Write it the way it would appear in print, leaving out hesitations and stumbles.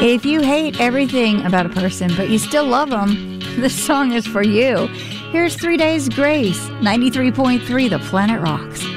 If you hate everything about a person, but you still love them, this song is for you. Here's 3 Days Grace, 93.3 The Planet Rocks.